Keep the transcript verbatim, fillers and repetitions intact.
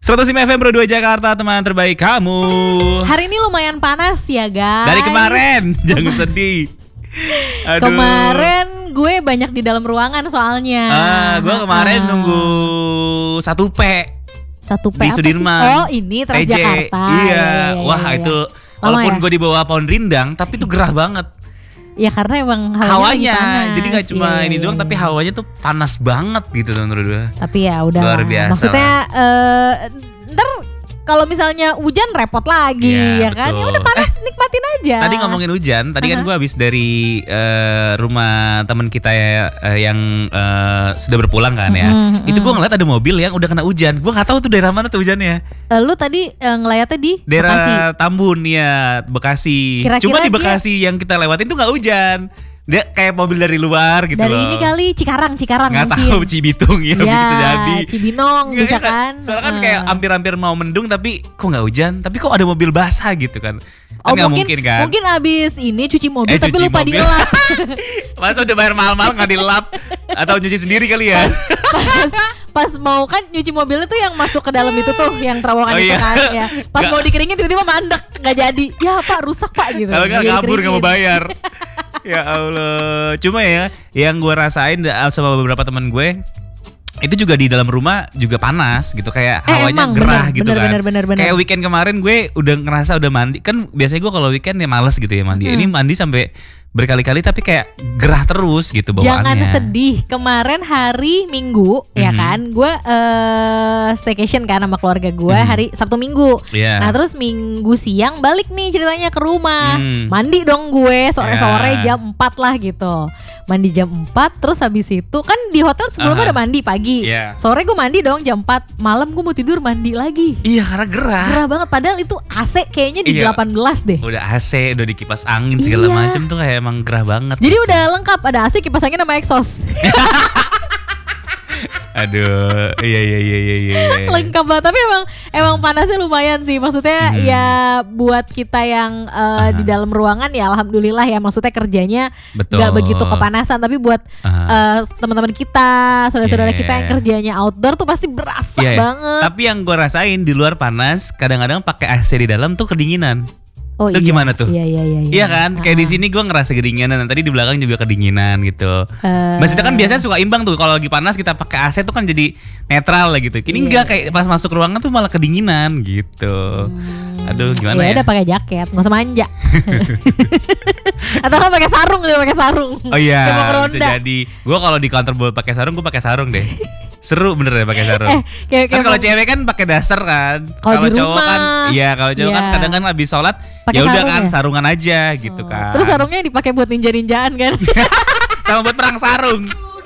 seratus lima F M Pro dua Jakarta, teman terbaik kamu. Hari ini lumayan panas ya guys. Dari kemarin, jangan sedih. Aduh. Kemarin gue banyak di dalam ruangan soalnya. Ah, gue kemarin ah. nunggu satu P. Satu P di Sudirman. Oh, ini Transjakarta. Iya. Ya, ya, ya, Wah, ya, ya. itu walaupun ya? gue di bawah pohon rindang, tapi itu gerah banget. Ya karena emang hawanya, hawanya panas. Jadi gak cuma iya, ini iya, doang, iya. tapi hawanya tuh panas banget gitu menurut gue. Tapi ya udah. Luar biasa. Maksudnya uh, ntar kalau misalnya hujan repot lagi ya, ya kan. Ya udah panas eh, nikmatin aja. Tadi ngomongin hujan, tadi uh-huh. kan gue habis dari uh, rumah teman kita ya, uh, yang uh, sudah berpulang kan ya. Uh-huh. Itu gue ngeliat ada mobil yang udah kena hujan. Gue nggak tahu tuh daerah mana tuh hujannya. Uh, lu tadi uh, ngeliatnya di daerah Bekasi. Tambun ya, Bekasi. Kira-kira Cuma di dia... Bekasi yang kita lewatin tuh nggak hujan. Dia kayak mobil dari luar gitu dari loh. Dari ini kali Cikarang, Cikarang Nggak mungkin. tahu, Cibitung ya, ya bisa jadi. Cibinong Nggak, bisa ya, kan. Soalnya kan uh. kayak hampir-hampir mau mendung tapi kok nggak hujan. Tapi kok ada mobil basah gitu kan. Kan oh mungkin, mungkin kan. Mungkin abis ini cuci mobil eh, tapi cuci lupa mobil. dilap. Masa udah bayar mahal-mahal nggak dilap. Atau nyuci sendiri kali ya. Pas, pas mau kan nyuci mobilnya tuh yang masuk ke dalam itu tuh yang terowongan oh, itu iya. kan ya. Pas gak. mau dikeringin tiba-tiba mandek nggak jadi. Ya pak rusak pak gitu. Kalau nggak kabur nggak mau bayar. Ya Allah. Cuma ya yang gue rasain sama beberapa teman gue itu juga di dalam rumah juga panas gitu, kayak eh, hawanya emang, gerah bener, gitu bener, kan. Bener, bener, bener. Kayak weekend kemarin gue udah ngerasa udah mandi. Kan biasanya gue kalau weekend ya males gitu ya mandi. Hmm. Ini mandi sampai berkali-kali tapi kayak gerah terus gitu bawaannya. Jangan sedih. Kemarin hari Minggu mm-hmm. ya kan, gue uh, staycation kan sama keluarga gue mm-hmm. hari Sabtu Minggu. Yeah. Nah terus Minggu siang balik nih ceritanya ke rumah. Mm. Mandi dong gue sore-sore yeah. jam empat lah gitu. Mandi jam empat, terus habis itu kan di hotel sebelumnya uh-huh. udah mandi pagi. Yeah. Sore gue mandi dong jam empat, malam gue mau tidur mandi lagi. Iya karena gerah. Gerah banget, padahal itu A C kayaknya di iya. delapan belas deh. Udah A C, udah di kipas angin segala iya. macem tuh kayak emang gerah banget. Jadi gitu. Udah lengkap, ada A C, kipas angin sama exhaust. Aduh, iya iya iya iya iya. Lengkap banget, tapi emang emang panasnya lumayan sih. Maksudnya hmm. ya buat kita yang uh, uh-huh. di dalam ruangan ya alhamdulillah ya. Maksudnya kerjanya nggak begitu kepanasan, tapi buat uh-huh. uh, teman-teman kita, saudara-saudara yeah. kita yang kerjanya outdoor tuh pasti berasa yeah. banget. Tapi yang gue rasain di luar panas, kadang-kadang pakai A C di dalam tuh kedinginan. Oh, itu iya. gimana tuh? Iya iya iya. Iya kan? Kayak uh-huh. di sini gue ngerasa kedinginan, tadi di belakang juga kedinginan gitu. Uh, Maksudnya kan biasanya suka imbang tuh, kalau lagi panas kita pakai A C tuh kan jadi netral lah gitu. Ini iya, enggak, kayak pas masuk ruangan tuh malah kedinginan gitu. Hmm, Aduh gimana ya? Ya udah pakai jaket, nggak usah manja. Atau kan pakai sarung deh, pakai sarung. Oh iya, bisa jadi. Gue kalau di kantor boleh pakai sarung, gue pakai sarung deh. Seru bener ya pakai sarung. Eh, kayak, kayak kan kalau cewek kan pakai dasar kan. Kalau cowok kan, iya kalau cowok yeah. kan kadang kan habis sholat ya udah kan ya? Sarungan aja gitu oh. kan. Terus sarungnya dipakai buat ninja-ninjaan kan? Sama buat perang sarung.